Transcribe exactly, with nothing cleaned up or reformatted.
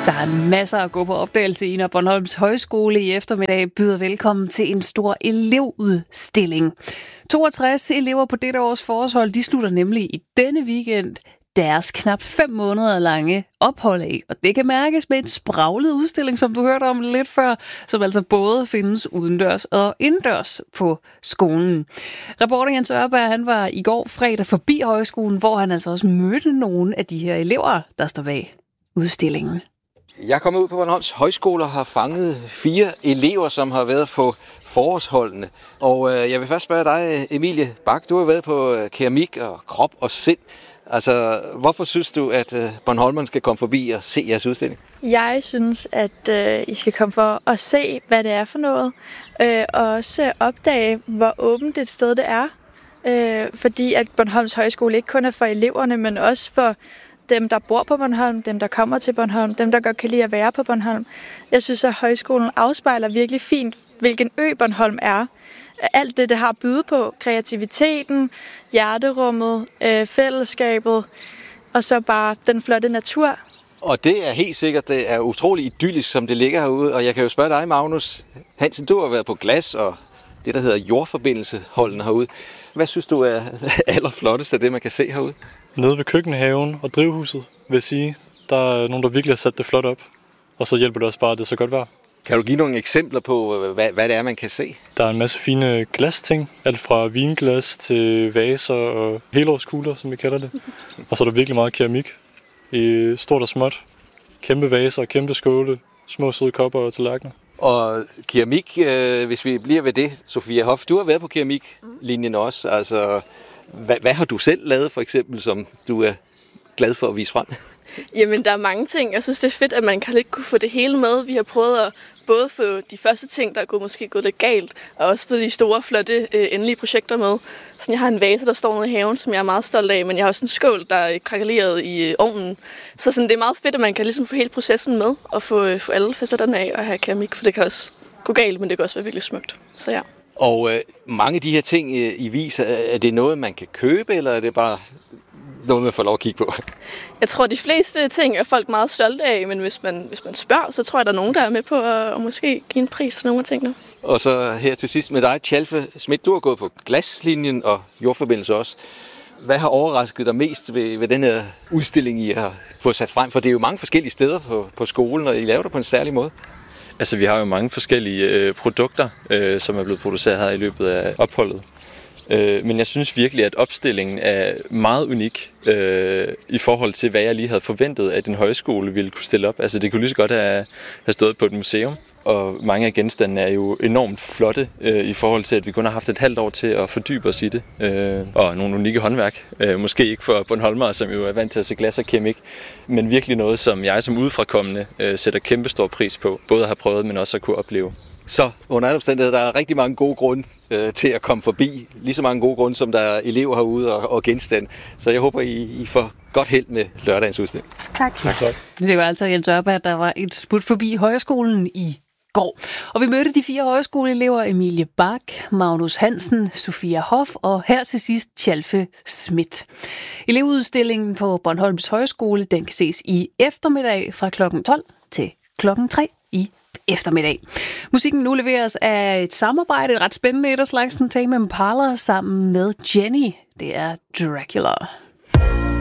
Der er masser at gå på opdagelse i, når Bornholms Højskole i eftermiddag byder velkommen til en stor elevudstilling. toogtres elever på dette års forårshold, de slutter nemlig i denne weekend deres knap fem måneder lange ophold af. Og det kan mærkes med en spraglet udstilling, som du hørte om lidt før, som altså både findes udendørs og indendørs på skolen. Reporter Jens Ørberg, han var i går fredag forbi højskolen, hvor han altså også mødte nogle af de her elever, der står bag udstillingen. Jeg er kommet ud på Bornholms Højskole og har fanget fire elever, som har været på forårsholdene. Og øh, jeg vil først spørge dig, Emilie Bak. Du har været på keramik og krop og sind. Altså, hvorfor synes du, at øh, Bornholmerne skal komme forbi og se jeres udstilling? Jeg synes, at øh, I skal komme for at se, hvad det er for noget. Øh, og også opdage, hvor åbent et sted det er. Øh, fordi at Bornholms Højskole ikke kun er for eleverne, men også for dem, der bor på Bornholm, dem, der kommer til Bornholm, dem, der godt kan lide at være på Bornholm. Jeg synes, at højskolen afspejler virkelig fint, hvilken ø Bornholm er. Alt det, det har at byde på. Kreativiteten, hjerterummet, øh, fællesskabet, og så bare den flotte natur. Og det er helt sikkert, det er utrolig idyllisk, som det ligger herude. Og jeg kan jo spørge dig, Magnus Hansen, du har været på glas og det, der hedder jordforbindelseholdene herude. Hvad synes du er allerflottest af det, man kan se herude? Nede ved køkkenhaven og drivhuset, vil jeg sige, der er nogen, der virkelig har sat det flot op. Og så hjælper det også bare, at det er så godt vejr. Kan du give nogle eksempler på, hvad, hvad det er, man kan se? Der er en masse fine glasting. Alt fra vinglas til vaser og helårskugler, som vi kalder det. Og så er der virkelig meget keramik. I stort og småt. Kæmpe vaser, kæmpe skåle, små søde kopper og tallerkener. Og keramik, øh, hvis vi bliver ved det, Sofia Hoff, du har været på keramiklinjen også. Altså, hvad, hvad har du selv lavet for eksempel, som du er glad for at vise frem? Jamen, der er mange ting. Jeg synes, det er fedt, at man kan ikke kunne få det hele med. Vi har prøvet at både få de første ting, der er gået, måske gået lidt galt, og også få de store, flotte, øh, endelige projekter med. Så jeg har en vase, der står nede i haven, som jeg er meget stolt af, men jeg har også en skål, der er krakeleret i øh, ovnen. Så sådan, det er meget fedt, at man kan ligesom få hele processen med, og få, øh, få alle faceterne af og have keramik, for det kan også gå galt, men det kan også være virkelig smukt. Så ja. Og øh, mange af de her ting, øh, I viser, er det noget, man kan købe, eller er det bare noget, man får lov at kigge på? Jeg tror, de fleste ting er folk meget stolte af, men hvis man, hvis man spørger, så tror jeg, der er nogen, der er med på at, at måske give en pris til nogle af tingene. Og så her til sidst med dig, Tjalfe Schmidt. Du har gået på glaslinjen og jordforbindelse også. Hvad har overrasket dig mest ved, ved den her udstilling, I har fået sat frem? For det er jo mange forskellige steder på, på skolen, og I laver det på en særlig måde. Altså, vi har jo mange forskellige øh, produkter, øh, som er blevet produceret her i løbet af opholdet. Øh, men jeg synes virkelig, at opstillingen er meget unik øh, i forhold til, hvad jeg lige havde forventet, at en højskole ville kunne stille op. Altså, det kunne lige så godt have, have stået på et museum, og mange af genstandene er jo enormt flotte øh, i forhold til, at vi kun har haft et halvt år til at fordybe os i det. Øh, og nogle unikke håndværk. Øh, måske ikke for Bornholmere, som jo er vant til at se glas og keramik, men virkelig noget, som jeg som udefrakommende øh, sætter kæmpe stor pris på. Både at have prøvet, men også at kunne opleve. Så under alle omstændigheder, der er rigtig mange gode grunde øh, til at komme forbi. Lige så mange gode grunde, som der er elever herude og, og genstand. Så jeg håber, I, I får godt held med lørdagens udstilling. Tak. Tak. tak. Det var altså Jens Ørberg, der var et smut forbi højskolen i går. Og vi mødte de fire højskoleelever, Emilie Bak, Magnus Hansen, Sofia Hoff og her til sidst Tjalfe Schmidt. Elevudstillingen på Bornholms Højskole, den kan ses i eftermiddag fra klokken tolv til klokken tre i eftermiddag. Musikken nu leveres af et samarbejde, et ret spændende et af slagsen, Tame Impala sammen med Jenny. Det er Dracula.